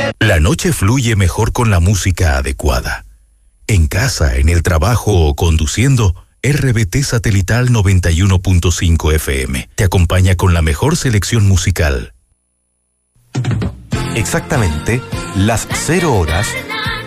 La noche fluye mejor con la música adecuada. En casa, en el trabajo o conduciendo, RBT Satelital 91.5 FM te acompaña con la mejor selección musical. Exactamente las 0 horas